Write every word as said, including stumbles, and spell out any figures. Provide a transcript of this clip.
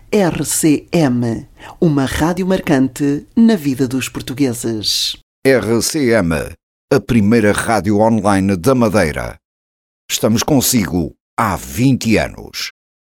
R C M, uma rádio marcante na vida dos portugueses. R C M, a primeira rádio online da Madeira. Estamos consigo há vinte anos.